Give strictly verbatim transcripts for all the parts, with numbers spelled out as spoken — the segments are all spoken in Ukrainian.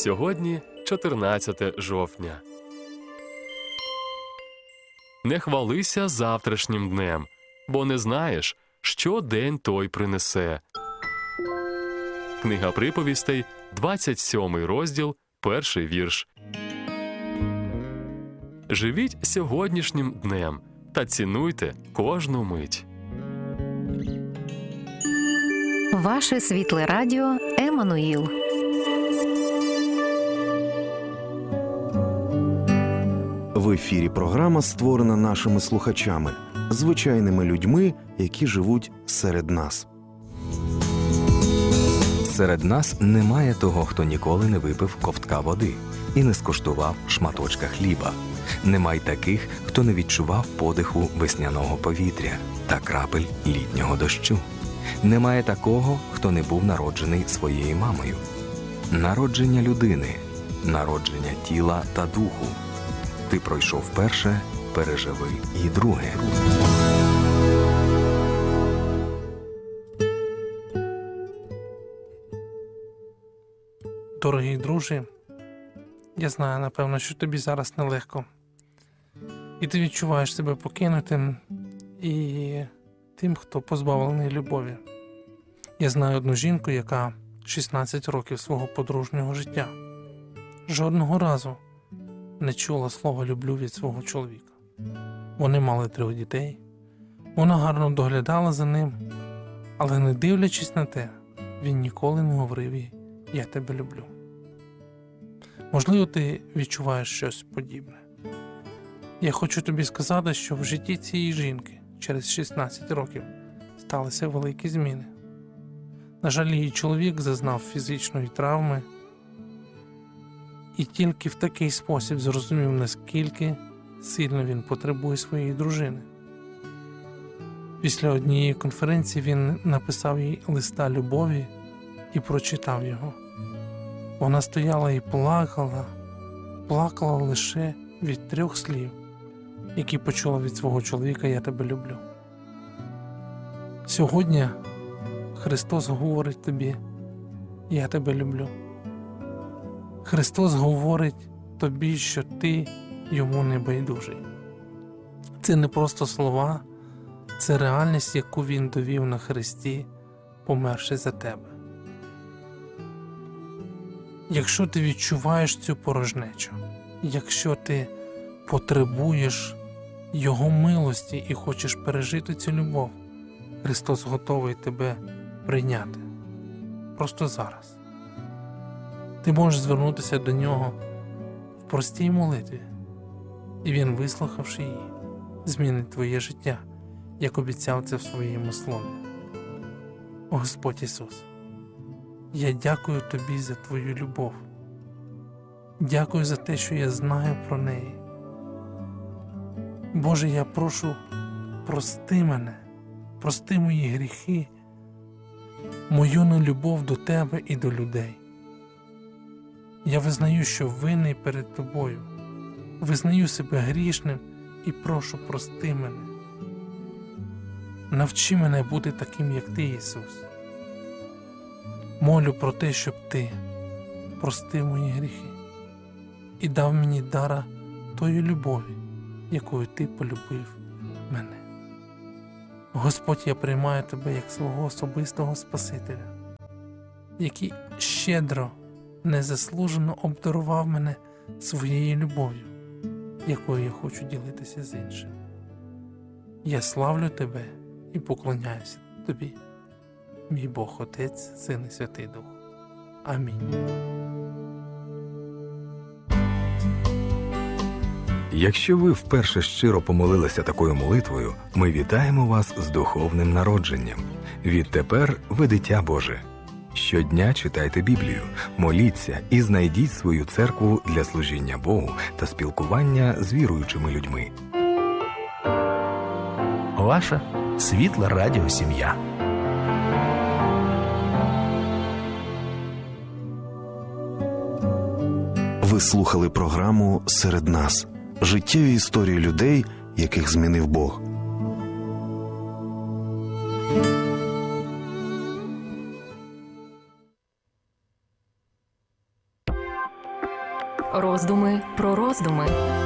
Сьогодні чотирнадцяте жовтня. Не хвалися завтрашнім днем, бо не знаєш, що день той принесе. Книга приповістей, двадцять сьомий розділ, перший вірш. Живіть сьогоднішнім днем та цінуйте кожну мить. Ваше світле радіо Еммануїл. В ефірі програма створена нашими слухачами, звичайними людьми, які живуть серед нас. Серед нас немає того, хто ніколи не випив ковтка води і не скуштував шматочка хліба. Немає таких, хто не відчував подиху весняного повітря та крапель літнього дощу. Немає такого, хто не був народжений своєю мамою. Народження людини, народження тіла та духу. Ти пройшов перше, переживи і друге. Дорогий друже, я знаю, напевно, що тобі зараз нелегко. І ти відчуваєш себе покинутим і тим, хто позбавлений любові. Я знаю одну жінку, яка шістнадцять років свого подружнього життя жодного разу не чула слова «люблю» від свого чоловіка. Вони мали трьох дітей, вона гарно доглядала за ним, але не дивлячись на те, він ніколи не говорив їй «я тебе люблю». Можливо, ти відчуваєш щось подібне. Я хочу тобі сказати, що в житті цієї жінки через шістнадцять років сталися великі зміни. На жаль, її чоловік зазнав фізичної травми і тільки в такий спосіб зрозумів, наскільки сильно він потребує своєї дружини. Після однієї конференції він написав їй листа любові і прочитав його. Вона стояла і плакала, плакала лише від трьох слів, які почула від свого чоловіка «я тебе люблю». Сьогодні Христос говорить тобі «я тебе люблю». Христос говорить тобі, що ти йому не байдужий. Це не просто слова, це реальність, яку він довів на хресті, померши за тебе. Якщо ти відчуваєш цю порожнечу, якщо ти потребуєш Його милості і хочеш пережити цю любов, Христос готовий тебе прийняти. Просто зараз. Ти можеш звернутися до Нього в простій молитві, і Він, вислухавши її, змінить твоє життя, як обіцяв це в своєму слові. О Господь Ісус, я дякую Тобі за Твою любов. Дякую за те, що я знаю про неї. Боже, я прошу, прости мене, прости мої гріхи, мою нелюбов до Тебе і до людей. Я визнаю, що винний перед Тобою, визнаю себе грішним і прошу, прости мене. Навчи мене бути таким, як Ти, Ісус. Молю про те, щоб Ти простив мої гріхи і дав мені дара тої любові, якою Ти полюбив мене. Господь, я приймаю Тебе як свого особистого Спасителя, який щедро, незаслужено обдарував мене своєю любов'ю, якою я хочу ділитися з іншими. Я славлю Тебе і поклоняюся Тобі, мій Бог, Отець, Син і Святий Дух. Амінь. Якщо ви вперше щиро помолилися такою молитвою, ми вітаємо вас з духовним народженням. Відтепер ви дитя Боже. Щодня читайте Біблію, моліться і знайдіть свою церкву для служіння Богу та спілкування з віруючими людьми. Ваша світла радіосім'я. Ви слухали програму «Серед нас» – життєві історії людей, яких змінив Бог. Роздуми про роздуми.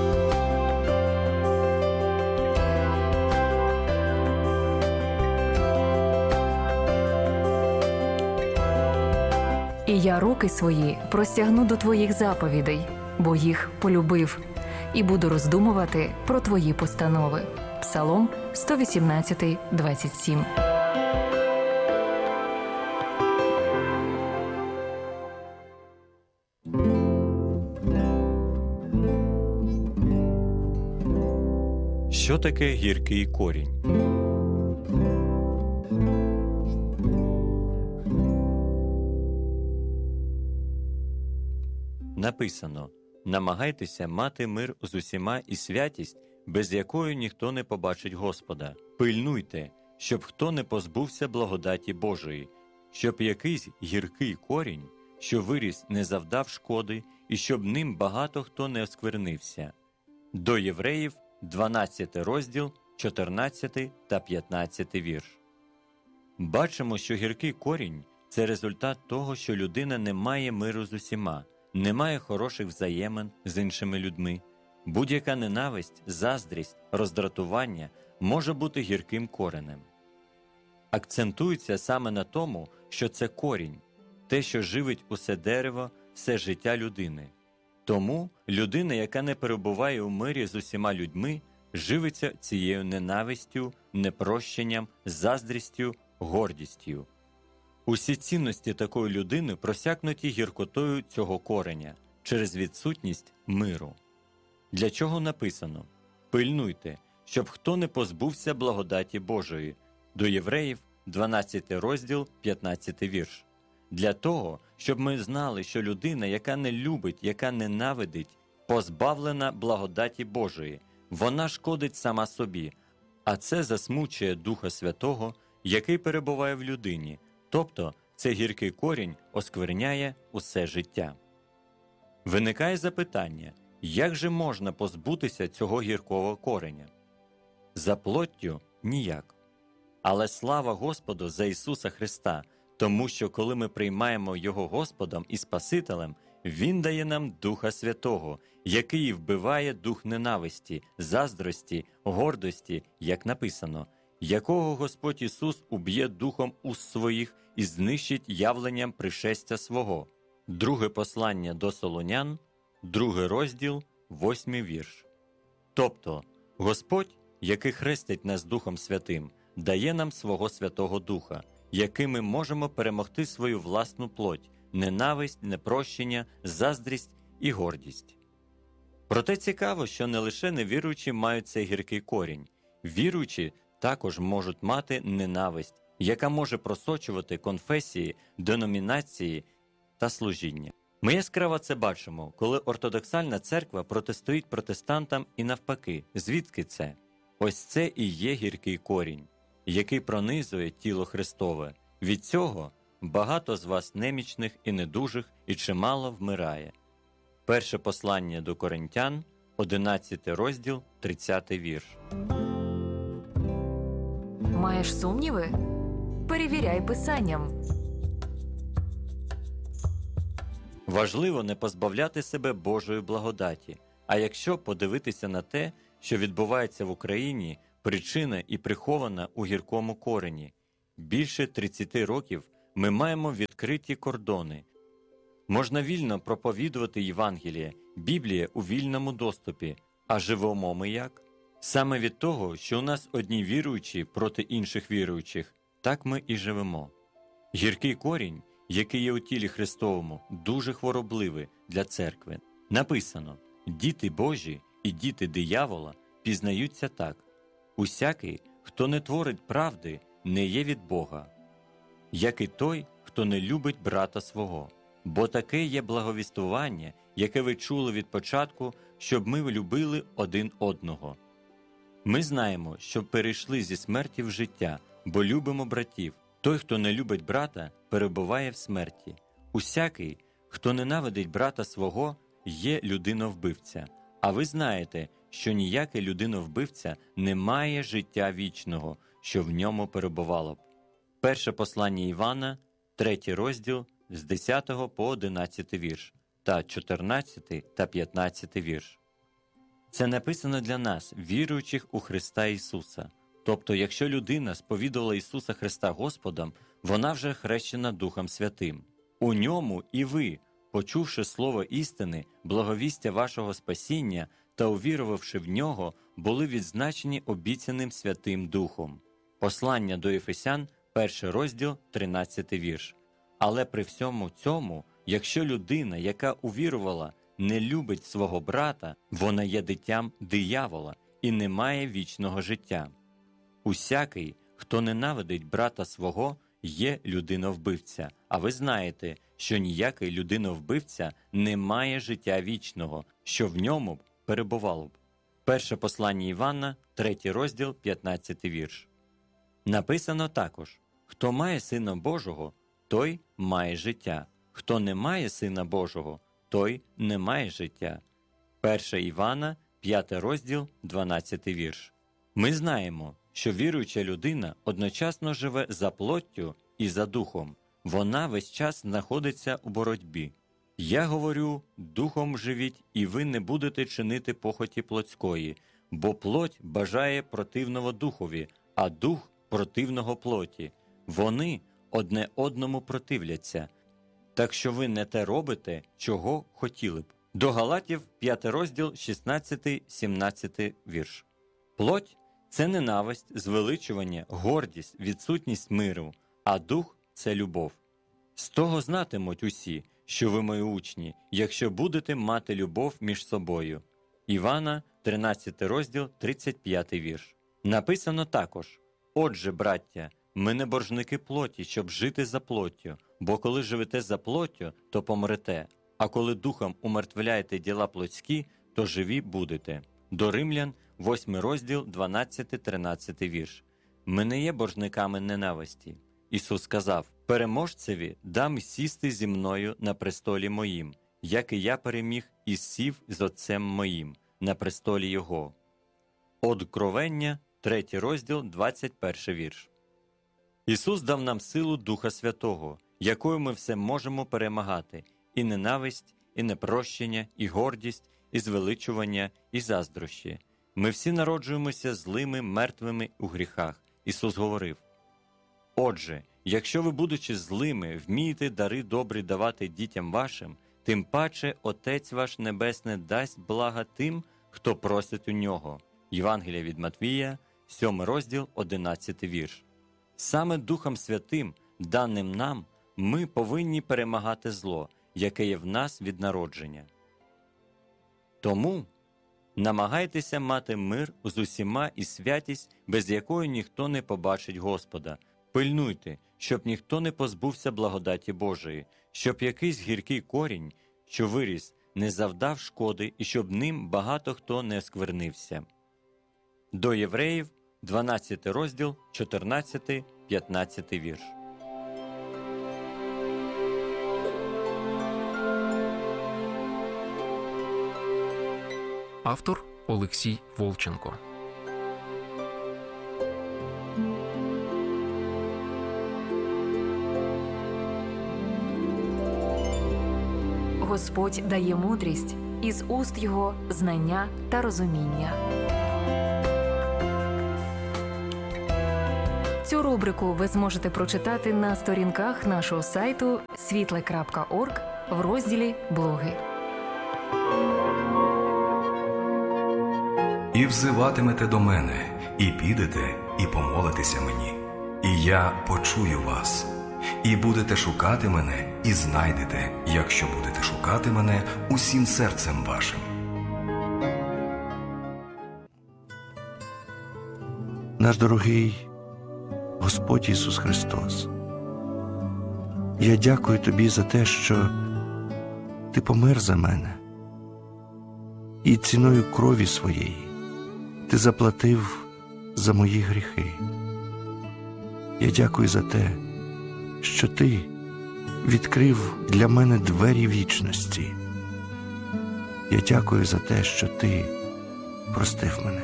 І я руки свої простягну до твоїх заповідей, бо їх полюбив, і буду роздумувати про твої постанови. Псалом сто вісімнадцять, двадцять сім. Що таке гіркий корінь? Написано: «Намагайтеся мати мир з усіма і святість, без якої ніхто не побачить Господа. Пильнуйте, щоб хто не позбувся благодаті Божої, щоб якийсь гіркий корінь, що виріс, не завдав шкоди, і щоб ним багато хто не осквернився». До Євреїв, дванадцятий розділ, чотирнадцятий та п'ятнадцятий вірш. Бачимо, що гіркий корінь – це результат того, що людина не має миру з усіма, не має хороших взаємин з іншими людьми. Будь-яка ненависть, заздрість, роздратування може бути гірким коренем. Акцентується саме на тому, що це корінь, те, що живить усе дерево, все життя людини. Тому людина, яка не перебуває у мирі з усіма людьми, живиться цією ненавистю, непрощенням, заздрістю, гордістю. Усі цінності такої людини просякнуті гіркотою цього кореня через відсутність миру. Для чого написано: «Пильнуйте, щоб хто не позбувся благодаті Божої». До Євреїв, дванадцятий розділ, п'ятнадцятий вірш. Для того, щоб ми знали, що людина, яка не любить, яка ненавидить, позбавлена благодаті Божої, вона шкодить сама собі, а це засмучує Духа Святого, який перебуває в людині, тобто цей гіркий корінь оскверняє усе життя. Виникає запитання, як же можна позбутися цього гіркого кореня? За плоттю – ніяк. Але слава Господу за Ісуса Христа, тому що коли ми приймаємо Його Господом і Спасителем, Він дає нам Духа Святого, який вбиває дух ненависті, заздрості, гордості, як написано, якого Господь Ісус уб'є духом уст своїх і знищить явленням пришестя свого. Друге послання до Солонян, другий розділ, восьмий вірш. Тобто, Господь, який хрестить нас Духом Святим, дає нам свого Святого Духа, яким ми можемо перемогти свою власну плоть, ненависть, непрощення, заздрість і гордість. Проте цікаво, що не лише невіруючі мають цей гіркий корінь. Віруючі також можуть мати ненависть, яка може просочувати конфесії, деномінації та служіння. Ми яскраво це бачимо, коли ортодоксальна церква протистоїть протестантам і навпаки. Звідки це? Ось це і є гіркий корінь, який пронизує тіло Христове. Від цього багато з вас немічних і недужих, і чимало вмирає. Перше послання до Коринтян, одинадцятий розділ, тридцятий вірш. Маєш сумніви? Перевіряй Писанням. Важливо не позбавляти себе Божої благодаті. А якщо подивитися на те, що відбувається в Україні, причина і прихована у гіркому корені. Більше тридцяти років ми маємо відкриті кордони. Можна вільно проповідувати Євангеліє, Біблія у вільному доступі. А живемо ми як? Саме від того, що у нас одні віруючі проти інших віруючих, так ми і живемо. Гіркий корінь, який є у тілі Христовому, дуже хворобливий для церкви. Написано: «Діти Божі і діти диявола пізнаються так. Усякий, хто не творить правди, не є від Бога, як і той, хто не любить брата свого. Бо таке є благовістування, яке ви чули від початку, щоб ми любили один одного. Ми знаємо, що перейшли зі смерті в життя, бо любимо братів. Той, хто не любить брата, перебуває в смерті. Усякий, хто ненавидить брата свого, є людиновбивця. А ви знаєте, що ніякий людиновбивця не має життя вічного, що в ньому перебувало б». Перше послання Івана, третій розділ, з десятого по одинадцятий вірш. та чотирнадцятий та п'ятнадцятий вірш. Це написано для нас, віруючих у Христа Ісуса. Тобто, якщо людина сповідувала Ісуса Христа Господом, вона вже хрещена Духом Святим. У ньому і ви, почувши слово істини, благовістя вашого спасіння та увірувавши в нього, були відзначені обіцяним Святим Духом. Послання до Ефесян, перший розділ, тринадцятий вірш. Але при всьому цьому, якщо людина, яка увірувала, не любить свого брата, вона є дитям диявола і не має вічного життя. Усякий, хто ненавидить брата свого, є людиновбивця, а ви знаєте, що ніякий людиновбивця не має життя вічного, що в ньому перебувало б. Перше послання Івана, третій розділ, п'ятнадцятий вірш. Написано також: хто має Сина Божого, той має життя, хто не має Сина Божого, той не має життя. Перше Івана, п'ятий розділ, дванадцятий вірш. Ми знаємо, що віруюча людина одночасно живе за плоттю і за духом. Вона весь час знаходиться у боротьбі. Я говорю, духом живіть, і ви не будете чинити похоті плотської, бо плоть бажає противного духові, а дух противного плоті. Вони одне одному противляться. Так що ви не те робите, чого хотіли б. До Галатів, п'ятий розділ, шістнадцятий сімнадцятий вірш. Плоть – це ненависть, звеличування, гордість, відсутність миру, а дух – це любов. З того знатимуть усі, що ви мої учні, якщо будете мати любов між собою. Івана, тринадцятий розділ, тридцять п'ятий вірш. Написано також: «Отже, браття, ми не боржники плоті, щоб жити за плоттю, бо коли живете за плоттю, то помрете, а коли духом умертвляєте діла плотські, то живі будете». До Римлян, восьмий розділ, дванадцятий-тринадцятий вірш. Ми не є боржниками ненависті. Ісус сказав: «Переможцеві дам сісти зі мною на престолі моїм, як і я переміг і сів з Отцем моїм на престолі Його». Откровення, третій розділ, двадцять перший вірш. Ісус дав нам силу Духа Святого, якою ми все можемо перемагати – і ненависть, і непрощення, і гордість, і звеличування, і заздрощі. Ми всі народжуємося злими, мертвими у гріхах. Ісус говорив: «Отже, якщо ви, будучи злими, вмієте дари добрі давати дітям вашим, тим паче Отець ваш Небесний дасть блага тим, хто просить у Нього». Євангелія від Матвія, сьомий розділ, одинадцятий вірш. Саме Духом Святим, даним нам, ми повинні перемагати зло, яке є в нас від народження. Тому намагайтеся мати мир з усіма і святість, без якої ніхто не побачить Господа. Пильнуйте, щоб ніхто не позбувся благодаті Божої, щоб якийсь гіркий корінь, що виріс, не завдав шкоди, і щоб ним багато хто не осквернився. До Євреїв, дванадцятий розділ, чотирнадцятий-п'ятнадцятий вірш. Автор Олексій Волченко. Господь дає мудрість, із уст його знання та розуміння. Цю рубрику ви зможете прочитати на сторінках нашого сайту світле крапка орг в розділі «Блоги». І взиватимете до мене, і підете, і помолитеся мені, і я почую вас. І будете шукати мене, і знайдете, якщо будете шукати мене усім серцем вашим. Наш дорогий Господь Ісус Христос, я дякую Тобі за те, що Ти помер за мене, і ціною крові своєї Ти заплатив за мої гріхи. Я дякую за те, що Ти відкрив для мене двері вічності. Я дякую за те, що Ти простив мене.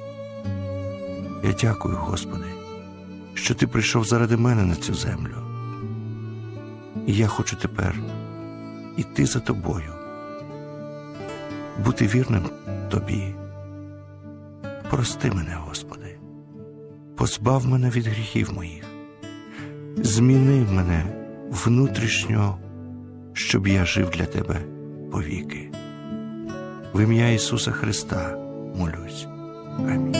Я дякую, Господи, що Ти прийшов заради мене на цю землю. І я хочу тепер іти за Тобою бути вірним Тобі. Прости мене, Господи, позбав мене від гріхів моїх, зміни мене внутрішньо, щоб я жив для Тебе повіки. В ім'я Ісуса Христа молюсь. Амінь.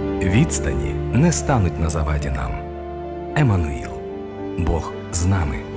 Відстані не стануть на заваді нам. Еммануїл. Бог з нами.